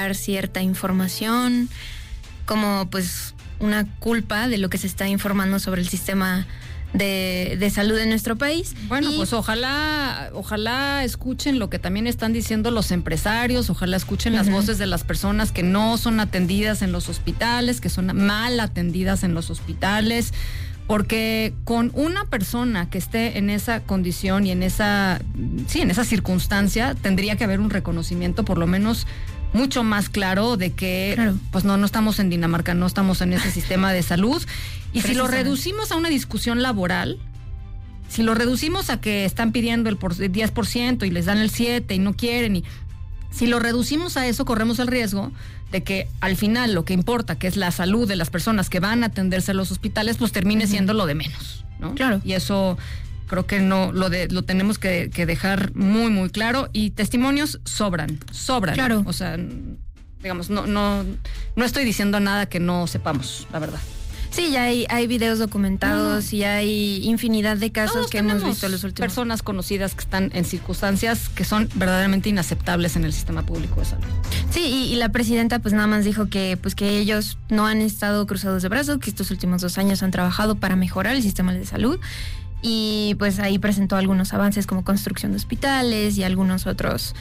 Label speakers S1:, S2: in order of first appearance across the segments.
S1: cierta información, como pues una culpa de lo que se está informando sobre el sistema de salud en nuestro país.
S2: Bueno, pues ojalá escuchen lo que también están diciendo los empresarios, ojalá escuchen las voces de las personas que no son atendidas en los hospitales, que son mal atendidas en los hospitales, porque con una persona que esté en esa condición y en esa circunstancia, tendría que haber un reconocimiento por lo menos mucho más claro de que pues no estamos en Dinamarca, no estamos en ese sistema de salud. Y si lo reducimos a una discusión laboral, si lo reducimos a que están pidiendo el 10% y les dan el 7% y no quieren, y si lo reducimos a eso, corremos el riesgo de que al final lo que importa, que es la salud de las personas que van a atenderse a los hospitales, pues termine siendo lo de menos, ¿no? Claro. Y eso creo que no lo tenemos que dejar muy, muy claro. Y testimonios sobran. Claro. O sea, digamos, no estoy diciendo nada que no sepamos, la verdad.
S1: Sí, ya hay videos documentados y hay infinidad de casos
S2: todos
S1: que hemos visto en los últimos.
S2: Personas conocidas que están en circunstancias que son verdaderamente inaceptables en el sistema público de salud.
S1: Sí, y la presidenta pues nada más dijo que ellos no han estado cruzados de brazos, que estos últimos 2 años han trabajado para mejorar el sistema de salud. Y pues ahí presentó algunos avances como construcción de hospitales y algunos otros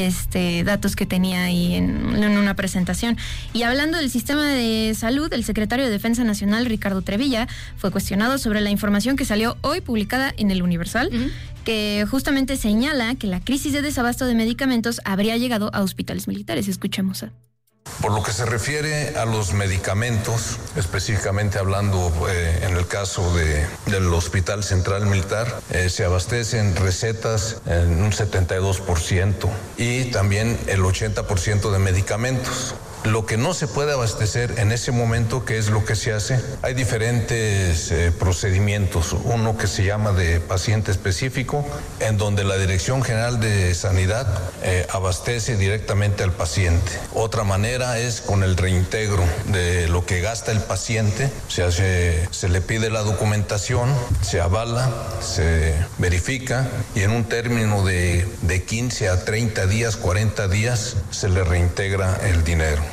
S1: datos que tenía ahí en una presentación. Y hablando del sistema de salud, el secretario de Defensa Nacional, Ricardo Trevilla, fue cuestionado sobre la información que salió hoy publicada en El Universal, que justamente señala que la crisis de desabasto de medicamentos habría llegado a hospitales militares. Escuchemos.
S3: Por lo que se refiere a los medicamentos, específicamente hablando en el caso del Hospital Central Militar, se abastecen recetas en un 72% y también el 80% de medicamentos. Lo que no se puede abastecer en ese momento, ¿qué es lo que se hace? Hay diferentes procedimientos. Uno que se llama de paciente específico, en donde la Dirección General de Sanidad abastece directamente al paciente. Otra manera es con el reintegro de lo que gasta el paciente. Se le pide la documentación, se avala, se verifica y en un término de 15 a 30 días, 40 días, se le reintegra el dinero.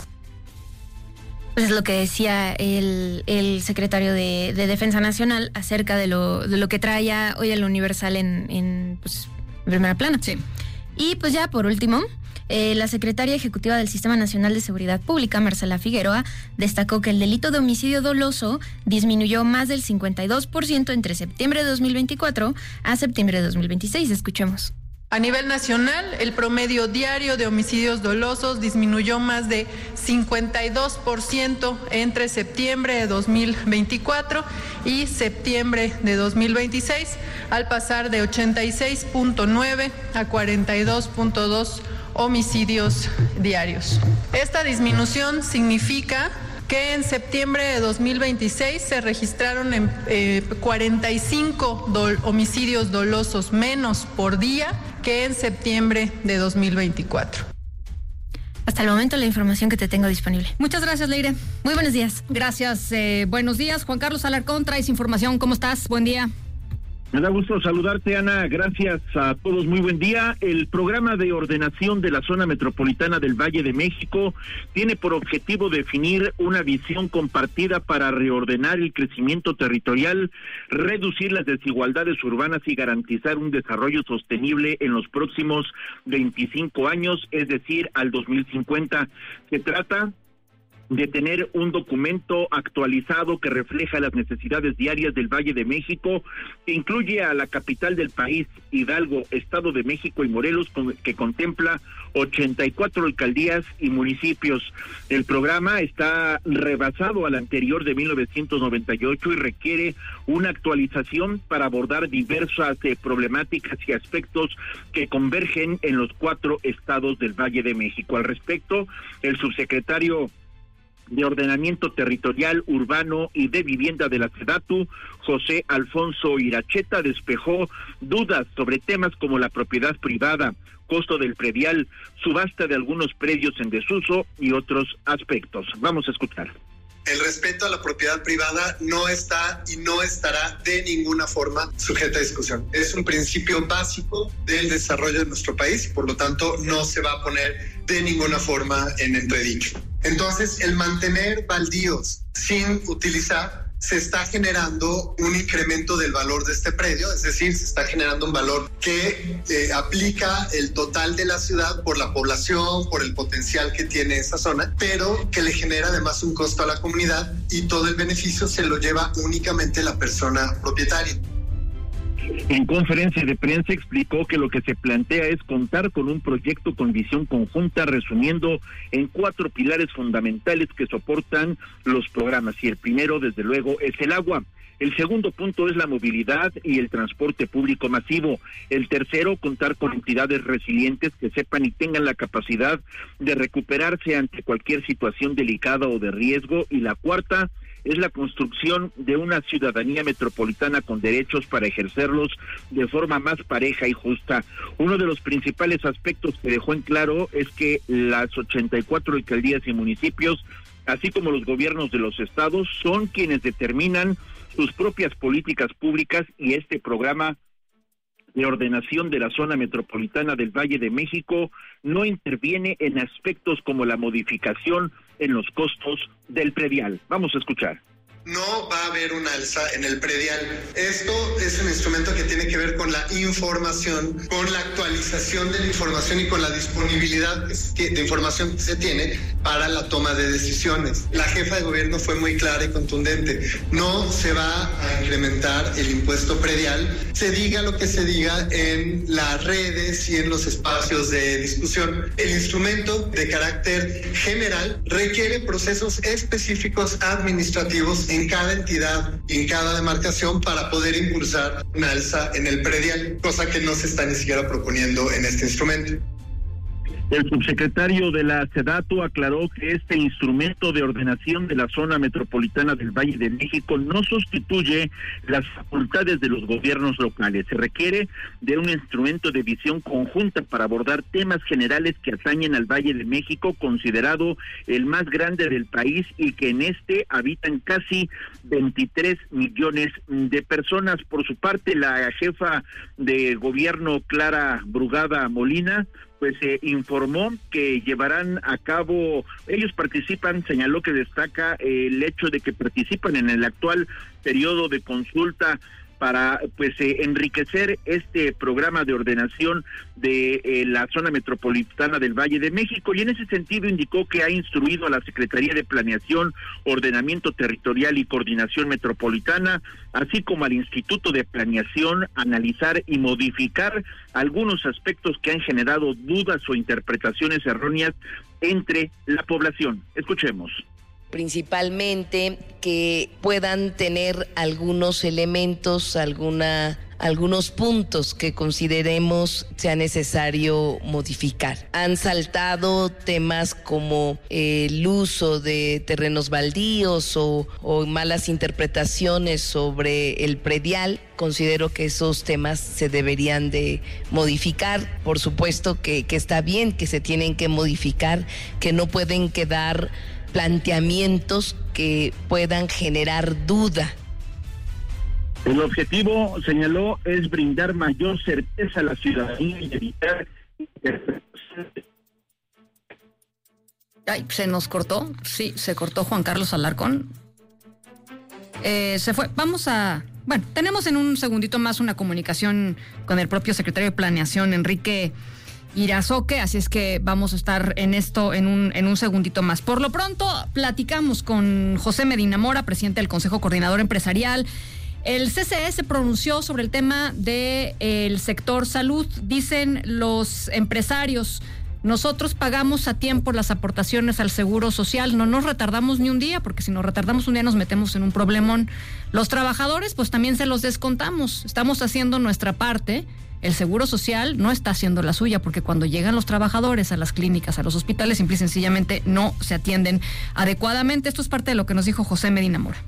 S1: Pues es lo que decía el secretario de Defensa Nacional acerca de lo que traía hoy el Universal en primera plana.
S2: Sí.
S1: Y pues ya por último, la secretaria ejecutiva del Sistema Nacional de Seguridad Pública, Marcela Figueroa, destacó que el delito de homicidio doloso disminuyó más del 52% entre septiembre de 2024 a septiembre de 2026. Escuchemos.
S4: A nivel nacional, el promedio diario de homicidios dolosos disminuyó más de 52% entre septiembre de 2024 y septiembre de 2026, al pasar de 86.9 a 42.2 homicidios diarios. Esta disminución significa que en septiembre de 2026 se registraron 45 homicidios dolosos menos por día que en septiembre de 2024.
S1: Hasta el momento la información que te tengo disponible.
S2: Muchas gracias, Leire.
S1: Muy buenos días.
S2: Gracias, buenos días. Juan Carlos Alarcón, traes información. ¿Cómo estás? Buen día.
S5: Me da gusto saludarte, Ana. Gracias a todos. Muy buen día. El programa de ordenación de la zona metropolitana del Valle de México tiene por objetivo definir una visión compartida para reordenar el crecimiento territorial, reducir las desigualdades urbanas y garantizar un desarrollo sostenible en los próximos 25 años, es decir, al 2050. Se trata de tener un documento actualizado que refleja las necesidades diarias del Valle de México, que incluye a la capital del país, Hidalgo, Estado de México y Morelos, que contempla 84 alcaldías y municipios. El programa está rebasado al anterior de 1998 y requiere una actualización para abordar diversas problemáticas y aspectos que convergen en los 4 estados del Valle de México. Al respecto, el subsecretario de Ordenamiento Territorial, Urbano y de Vivienda de la SEDATU, José Alfonso Iracheta, despejó dudas sobre temas como la propiedad privada, costo del predial, subasta de algunos predios en desuso y otros aspectos. Vamos a escuchar.
S6: El respeto a la propiedad privada no está y no estará de ninguna forma sujeta a discusión. Es un principio básico del desarrollo de nuestro país y por lo tanto no se va a poner de ninguna forma en entredicho. Entonces, el mantener baldíos sin utilizar se está generando un incremento del valor de este predio, es decir, se está generando un valor que aplica el total de la ciudad por la población, por el potencial que tiene esa zona, pero que le genera además un costo a la comunidad y todo el beneficio se lo lleva únicamente la persona propietaria.
S5: En conferencia de prensa explicó que lo que se plantea es contar con un proyecto con visión conjunta, resumiendo en 4 pilares fundamentales que soportan los programas, y el primero, desde luego, es el agua. El segundo punto es la movilidad y el transporte público masivo. El tercero, contar con entidades resilientes que sepan y tengan la capacidad de recuperarse ante cualquier situación delicada o de riesgo. Y la cuarta es la construcción de una ciudadanía metropolitana con derechos para ejercerlos de forma más pareja y justa. Uno de los principales aspectos que dejó en claro es que las 84 alcaldías y municipios, así como los gobiernos de los estados, son quienes determinan sus propias políticas públicas, y este programa de ordenación de la zona metropolitana del Valle de México no interviene en aspectos como la modificación en los costos del predial. Vamos a escuchar.
S6: No va a haber un alza en el predial. Esto es un instrumento que tiene que ver con la información, con la actualización de la información y con la disponibilidad de información que se tiene para la toma de decisiones. La jefa de gobierno fue muy clara y contundente. No se va a incrementar el impuesto predial, se diga lo que se diga en las redes y en los espacios de discusión. El instrumento de carácter general requiere procesos específicos administrativos en cada entidad y en cada demarcación para poder impulsar una alza en el predial, cosa que no se está ni siquiera proponiendo en este instrumento.
S5: El subsecretario de la SEDATU aclaró que este instrumento de ordenación de la zona metropolitana del Valle de México no sustituye las facultades de los gobiernos locales. Se requiere de un instrumento de visión conjunta para abordar temas generales que atañen al Valle de México, considerado el más grande del país y que en este habitan casi 23 millones de personas. Por su parte, la jefa de gobierno, Clara Brugada Molina, pues informó que llevarán a cabo, ellos participan, señaló que destaca el hecho de que participan en el actual periodo de consulta para enriquecer este programa de ordenación de la zona metropolitana del Valle de México, y en ese sentido indicó que ha instruido a la Secretaría de Planeación, Ordenamiento Territorial y Coordinación Metropolitana, así como al Instituto de Planeación, analizar y modificar algunos aspectos que han generado dudas o interpretaciones erróneas entre la población. Escuchemos.
S7: Principalmente que puedan tener algunos elementos, algunos puntos que consideremos sea necesario modificar. Han saltado temas como el uso de terrenos baldíos o malas interpretaciones sobre el predial. Considero que esos temas se deberían de modificar. Por supuesto que está bien, que se tienen que modificar, que no pueden quedar planteamientos que puedan generar duda.
S5: El objetivo, señaló, es brindar mayor certeza a la ciudadanía y evitar...
S2: Ay, se nos cortó. Sí, se cortó Juan Carlos Alarcón. Se fue. Bueno, tenemos en un segundito más una comunicación con el propio secretario de Planeación, Enrique Irazoque, así es que vamos a estar en esto en un segundito más. Por lo pronto, platicamos con José Medina Mora, presidente del Consejo Coordinador Empresarial. El CCE se pronunció sobre el tema del sector salud. Dicen los empresarios: nosotros pagamos a tiempo las aportaciones al Seguro Social, no nos retardamos ni un día, porque si nos retardamos un día nos metemos en un problemón. Los trabajadores, pues también se los descontamos, estamos haciendo nuestra parte. El Seguro Social no está haciendo la suya, porque cuando llegan los trabajadores a las clínicas, a los hospitales, simple y sencillamente no se atienden adecuadamente. Esto es parte de lo que nos dijo José Medina Mora.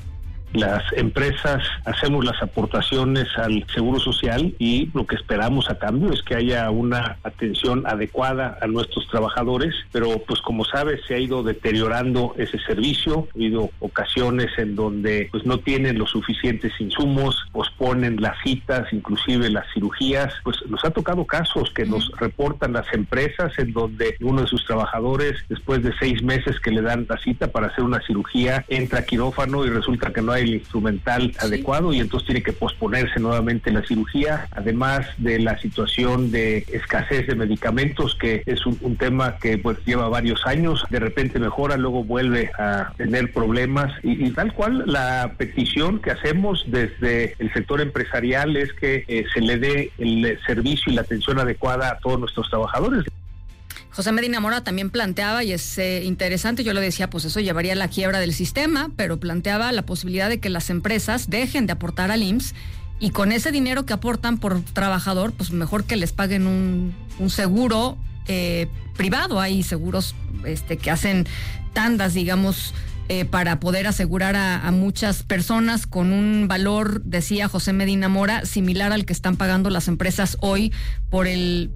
S8: Las empresas hacemos las aportaciones al Seguro Social y lo que esperamos a cambio es que haya una atención adecuada a nuestros trabajadores, pero pues como sabes se ha ido deteriorando ese servicio. Ha habido ocasiones en donde pues no tienen los suficientes insumos, posponen las citas, inclusive las cirugías. Pues nos ha tocado casos que nos reportan las empresas en donde uno de sus trabajadores, después de 6 meses que le dan la cita para hacer una cirugía, entra a quirófano y resulta que no hay el instrumental adecuado y entonces tiene que posponerse nuevamente la cirugía, además de la situación de escasez de medicamentos, que es un tema que pues lleva varios años, de repente mejora, luego vuelve a tener problemas y tal cual la petición que hacemos desde el sector empresarial es que se le dé el servicio y la atención adecuada a todos nuestros trabajadores.
S2: José Medina Mora también planteaba, y es interesante, yo lo decía, pues eso llevaría a la quiebra del sistema, pero planteaba la posibilidad de que las empresas dejen de aportar al IMSS y con ese dinero que aportan por trabajador, pues mejor que les paguen un seguro privado. Hay seguros que hacen tandas, digamos, para poder asegurar a muchas personas con un valor, decía José Medina Mora, similar al que están pagando las empresas hoy por el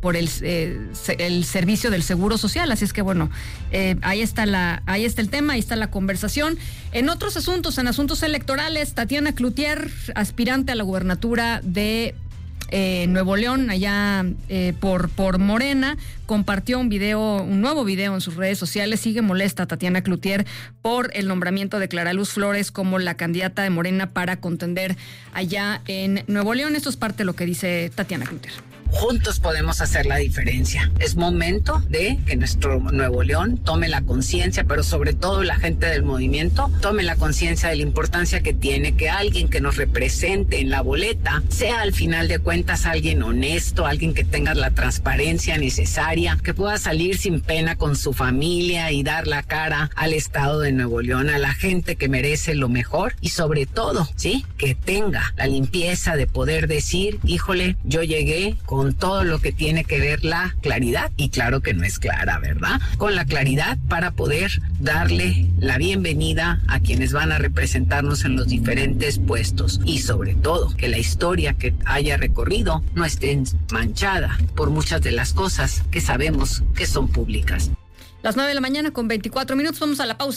S2: servicio del Seguro Social. Así es que bueno, ahí está el tema, ahí está la conversación. En otros asuntos, en asuntos electorales, Tatiana Cloutier, aspirante a la gubernatura de Nuevo León, allá por Morena, compartió un nuevo video en sus redes sociales. Sigue molesta Tatiana Cloutier por el nombramiento de Clara Luz Flores como la candidata de Morena para contender allá en Nuevo León. Esto es parte de lo que dice Tatiana Cloutier.
S9: Juntos podemos hacer la diferencia. Es momento de que nuestro Nuevo León tome la conciencia, pero sobre todo la gente del movimiento tome la conciencia de la importancia que tiene que alguien que nos represente en la boleta sea al final de cuentas alguien honesto, alguien que tenga la transparencia necesaria, que pueda salir sin pena con su familia y dar la cara al Estado de Nuevo León, a la gente que merece lo mejor y sobre todo, ¿sí?, que tenga la limpieza de poder decir, híjole, yo llegué con todo lo que tiene que ver la claridad, y claro que no es clara, ¿verdad? Con la claridad para poder darle la bienvenida a quienes van a representarnos en los diferentes puestos y sobre todo que la historia que haya recorrido no esté manchada por muchas de las cosas que sabemos que son públicas.
S2: Las 9:24 a.m. Vamos a la pausa.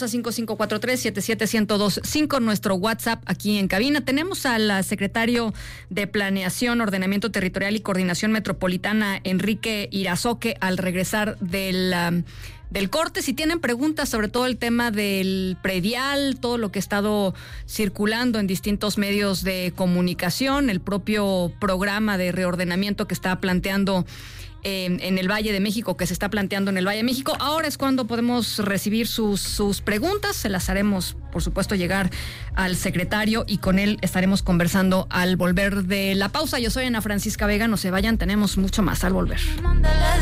S2: 5543-77125, nuestro WhatsApp aquí en cabina. Tenemos al secretario de Planeación, Ordenamiento Territorial y Coordinación Metropolitana, Enrique Irazoque, al regresar del corte. Si tienen preguntas sobre todo el tema del predial, todo lo que ha estado circulando en distintos medios de comunicación, el propio programa de reordenamiento que está planteando en el Valle de México, que se está planteando en el Valle de México. Ahora es cuando podemos recibir sus preguntas. Se las haremos, por supuesto, llegar al secretario y con él estaremos conversando al volver de la pausa. Yo soy Ana Francisca Vega. No se vayan, tenemos mucho más al volver.